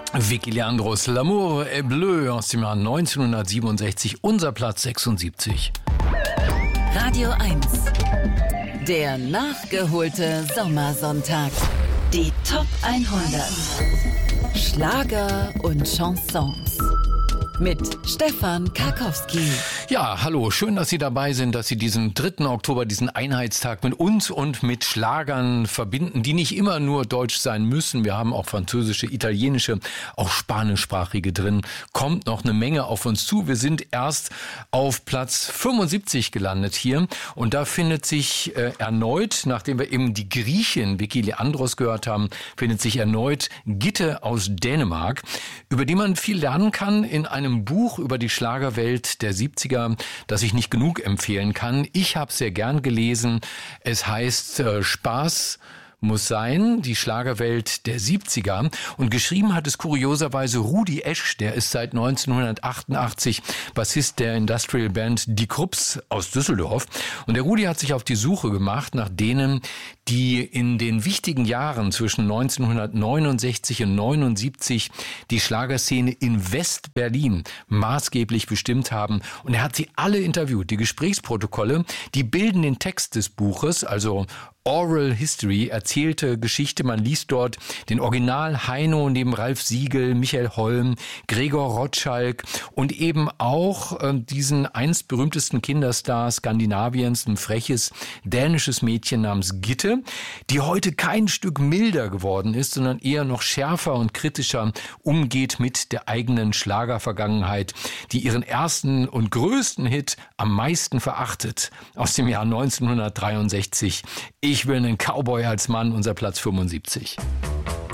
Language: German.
Vicky Leandros, L'amour est bleu aus dem Jahr 1967, unser Platz 76. Radio 1, der nachgeholte Sommersonntag. Die Top 100. Schlager und Chansons. Mit Stefan Karkowski. Ja, hallo, schön, dass Sie dabei sind, dass Sie diesen 3. Oktober, diesen Einheitstag mit uns und mit Schlagern verbinden, die nicht immer nur deutsch sein müssen. Wir haben auch französische, italienische, auch spanischsprachige drin. Kommt noch eine Menge auf uns zu. Wir sind erst auf Platz 75 gelandet hier und da findet sich erneut, nachdem wir eben die Griechin Vicky Leandros gehört haben, findet sich erneut Gitte aus Dänemark, über die man viel lernen kann in einem Buch über die Schlagerwelt der 70er, das ich nicht genug empfehlen kann. Ich habe es sehr gern gelesen. Es heißt Spaß muss sein, die Schlagerwelt der 70er. Und geschrieben hat es kurioserweise Rudi Esch, der ist seit 1988 Bassist der Industrial Band Die Krupps aus Düsseldorf. Und der Rudi hat sich auf die Suche gemacht nach denen, die in den wichtigen Jahren zwischen 1969 und 79 die Schlagerszene in West-Berlin maßgeblich bestimmt haben. Und er hat sie alle interviewt. Die Gesprächsprotokolle, die bilden den Text des Buches, also Oral History, erzählte Geschichte. Man liest dort den Original Heino neben Ralf Siegel, Michael Holm, Gregor Rotschalk und eben auch diesen einst berühmtesten Kinderstar Skandinaviens, ein freches dänisches Mädchen namens Gitte, die heute kein Stück milder geworden ist, sondern eher noch schärfer und kritischer umgeht mit der eigenen Schlagervergangenheit, die ihren ersten und größten Hit am meisten verachtet, aus dem Jahr 1963. Ich will einen Cowboy als Mann, unser Platz 75.